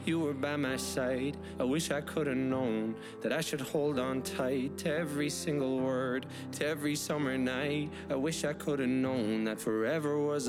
you were by my side. I wish I could have known that I should hold on tight to every single word, to every summer night. I wish I could have known that forever was